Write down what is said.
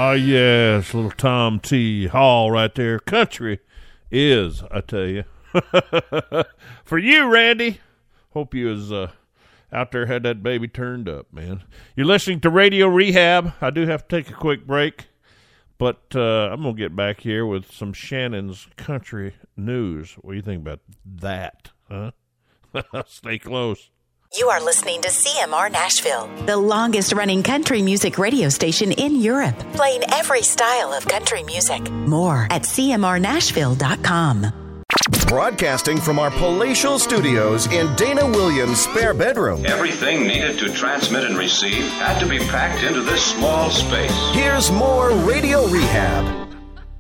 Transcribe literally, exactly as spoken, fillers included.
Oh, yes, little Tom T. Hall right there. Country is, I tell you. For you, Randy. Hope you was uh, out there, had that baby turned up, man. You're listening to Radio Rehab. I do have to take a quick break, but uh, I'm going to get back here with some Shannon's country news. What do you think about that, huh? Stay close. You are listening to C M R Nashville, the longest-running country music radio station in Europe, playing every style of country music. More at C M R Nashville dot com. Broadcasting from our palatial studios in Dana Williams' spare bedroom. Everything needed to transmit and receive had to be packed into this small space. Here's more Radio Rehab.